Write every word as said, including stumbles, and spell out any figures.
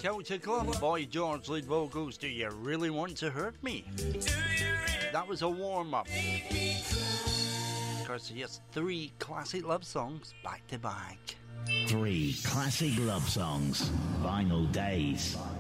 Celtic Club, Boy George lead vocals, Do You Really Want to Hurt Me? That was a warm-up. Of course, just three classic love songs back to back. Three classic love songs. Vinyl Days.